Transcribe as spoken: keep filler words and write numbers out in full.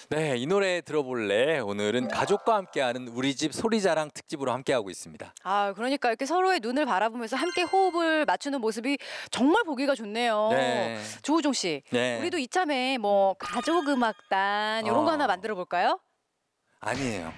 네, 이 노래 들어볼래? 오늘은 가족과 함께하는 우리 집 소리자랑 특집으로 함께하고 있습니다. 아, 그러니까 이렇게 서로의 눈을 바라보면서 함께 호흡을 맞추는 모습이 정말 보기가 좋네요. 네. 조우종 씨, 네. 우리도 이참에 뭐 가족 음악단 이런 거 어. 하나 만들어 볼까요? 아니에요.